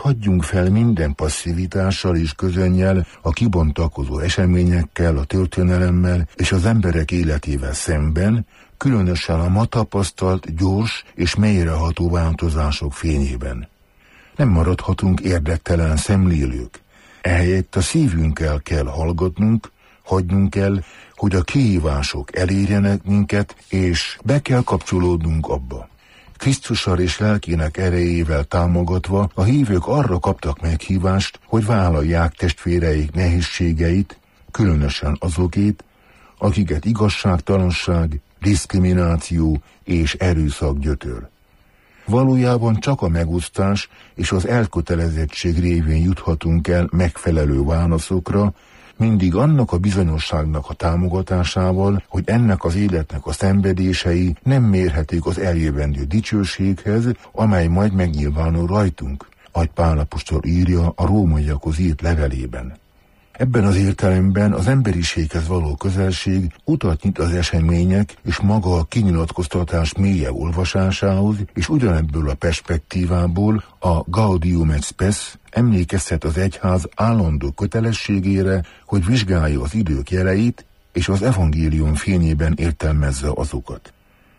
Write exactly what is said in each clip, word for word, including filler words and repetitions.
hagyjunk fel minden passzivitással és közönnyel, a kibontakozó eseményekkel, a történelemmel és az emberek életével szemben, különösen a ma tapasztalt gyors és mélyreható változások fényében. Nem maradhatunk érdektelen szemlélők. Ehelyett a szívünkkel kell hallgatnunk, hagynunk kell, hogy a kihívások elérjenek minket, és be kell kapcsolódnunk abba. Krisztussal és lelkének erejével támogatva a hívők arra kaptak meghívást, hogy vállalják testvéreik nehézségeit, különösen azokét, akiket igazságtalanság, diszkrimináció és erőszak gyötör. Valójában csak a megosztás és az elkötelezettség révén juthatunk el megfelelő válaszokra, mindig annak a bizonyosságnak a támogatásával, hogy ennek az életnek a szenvedései nem mérhetik az eljövendő dicsőséghez, amely majd megnyilvánul rajtunk, ahogy Pál apostol írja a rómaiakhoz írt levelében. Ebben az értelemben az emberiséghez való közelség utat nyit az események és maga a kinyilatkoztatás mélyebb olvasásához, és ugyanebből a perspektívából a Gaudium et Spes emlékeztet az egyház állandó kötelességére, hogy vizsgálja az idők jeleit, és az evangélium fényében értelmezze azokat.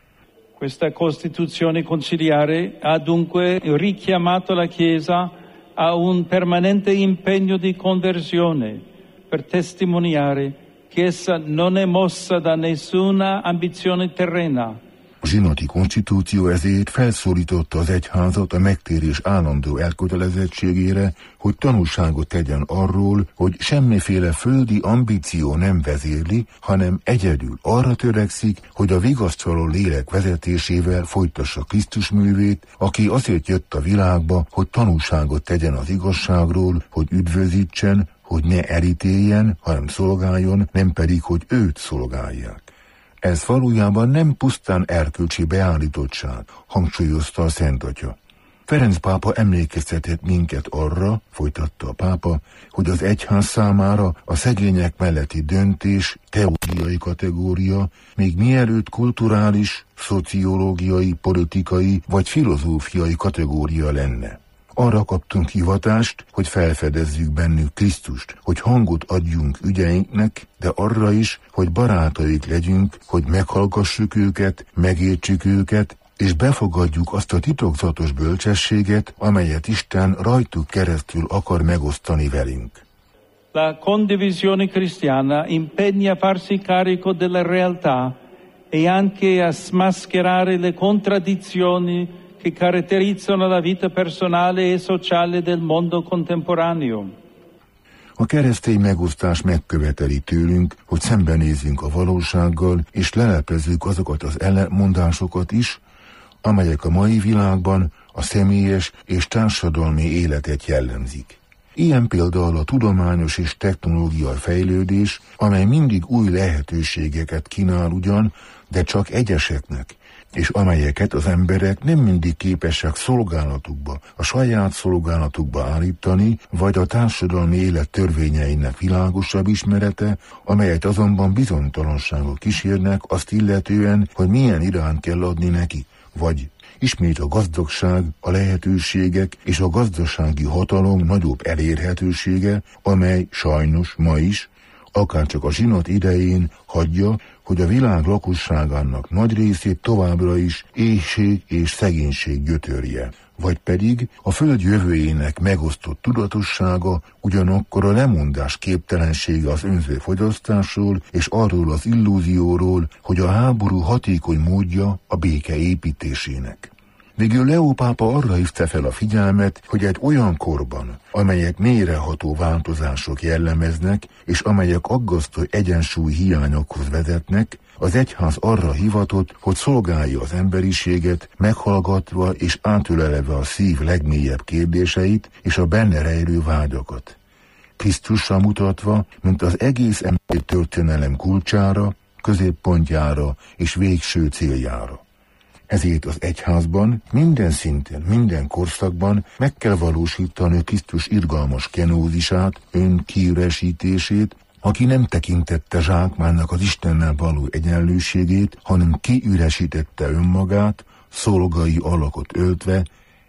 Questa Costituzione conciliare ha dunque richiamato la Chiesa a un permanente impegno di conversione per testimoniare che essa non è mossa da nessuna ambizione terrena. A zsinati konstitúció ezért felszólította az egyházat a megtérés állandó elkötelezettségére, hogy tanúságot tegyen arról, hogy semmiféle földi ambíció nem vezérli, hanem egyedül arra törekszik, hogy a vigasztaló lélek vezetésével folytassa Krisztus művét, aki azért jött a világba, hogy tanúságot tegyen az igazságról, hogy üdvözítsen, hogy ne elítéljen, hanem szolgáljon, nem pedig, hogy őt szolgálják. Ez valójában nem pusztán erkölcsi beállítottság, hangsúlyozta a Szent Atya. Ferenc pápa emlékeztetett minket arra, folytatta a pápa, hogy az egyház számára a szegények melletti döntés teológiai kategória, még mielőtt kulturális, szociológiai, politikai vagy filozófiai kategória lenne. Arra kaptunk hivatást, hogy felfedezzük bennük Krisztust, hogy hangot adjunk ügyeinknek, de arra is, hogy barátaik legyünk, hogy meghallgassuk őket, megértsük őket, és befogadjuk azt a titokzatos bölcsességet, amelyet Isten rajtuk keresztül akar megosztani velünk. La condivisione cristiana impegna a farsi carico della realtà e anche a smascherare le contraddizioni che caratterizzano la vita personale e sociale del mondo contemporaneo. A keresztény megosztás megköveteli tőlünk, hogy szembenézzünk a valósággal, és lelepezzük azokat az ellentmondásokat is, amelyek a mai világban a személyes és társadalmi életet jellemzik. Ilyen például a tudományos és technológiai fejlődés, amely mindig új lehetőségeket kínál ugyan, de csak egyeseknek, és amelyeket az emberek nem mindig képesek szolgálatukba, a saját szolgálatukba állítani, vagy a társadalmi élet törvényeinek világosabb ismerete, amelyet azonban bizonytalanságok kísérnek azt illetően, hogy milyen irányt kell adni neki, vagy ismét a gazdagság, a lehetőségek és a gazdasági hatalom nagyobb elérhetősége, amely sajnos ma is, akárcsak a zsinat idején hagyja, hogy a világ lakosságának nagy részét továbbra is éhség és szegénység gyötörje, vagy pedig a föld jövőjének megosztott tudatossága, ugyanakkor a lemondás képtelensége az önző fogyasztásról és arról az illúzióról, hogy a háború hatékony módja a béke építésének. Végül Leó pápa arra hívta fel a figyelmet, hogy egy olyan korban, amelyet mélyreható változások jellemeznek, és amelyek aggasztó egyensúly hiányokhoz vezetnek, az egyház arra hivatott, hogy szolgálja az emberiséget, meghallgatva és átölelve a szív legmélyebb kérdéseit és a benne rejlő vágyakat. Krisztusra mutatva, mint az egész emberi történelem kulcsára, középpontjára és végső céljára. Ezért az egyházban minden szinten, minden korszakban meg kell valósítani Krisztus irgalmas kenózisát, önkiüresítését, aki nem tekintette zsákmánynak az Istennel való egyenlőségét, hanem kiüresítette önmagát, szolgai alakot öltve,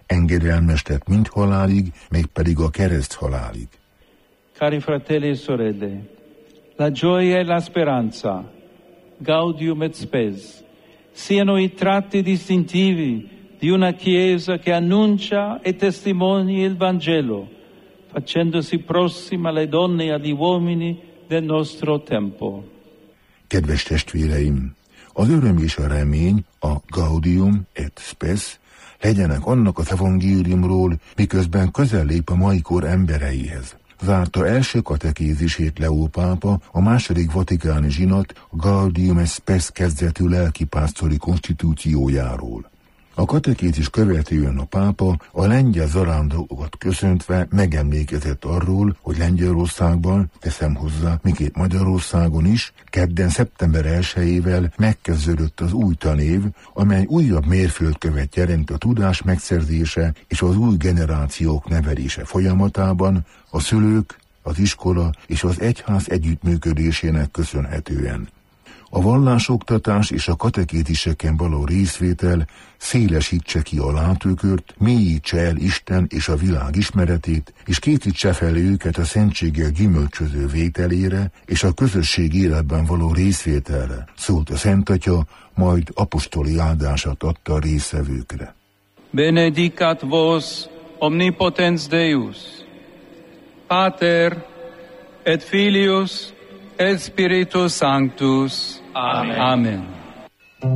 engedelmeskedett mind halálig, mégpedig a kereszt halálig. Cari fratelli e sorelle, la gioia e la speranza, Gaudium et Spes, siano i tratti distintivi di una Chiesa che annuncia e testimonia il Vangelo, facendosi prossima alle donne e agli uomini del nostro tempo. Kedves testvéreim, az öröm és a remény, a Gaudium et Spes legyenek annak az evangéliumról, miközben közel lép a mai kor embereihez. Zárta első katekézisét Leó pápa a második vatikáni zsinat Gaudium et Spes kezdetű lelkipásztori konstitúciójáról. A katekézis követően a pápa a lengyel zarándokokat köszöntve megemlékezett arról, hogy Lengyelországban, teszem hozzá, miképp Magyarországon is, kedden szeptember elsejével megkezdődött az új tanév, amely újabb mérföldkövet jelent a tudás megszerzése és az új generációk nevelése folyamatában, a szülők, az iskola és az egyház együttműködésének köszönhetően. A vallásoktatás és a katekéziseken való részvétel szélesítse ki a látókört, mélyítse el Isten és a világ ismeretét, és készítse fel őket a szentséggel gyümölcsöző vételére és a közösség életben való részvételre, szólt a Szent Atya, majd apostoli áldását adta a résztvevőkre. Benedicat vos omnipotens Deus, Pater et Filius et Spiritus Sanctus. Amen. Amen.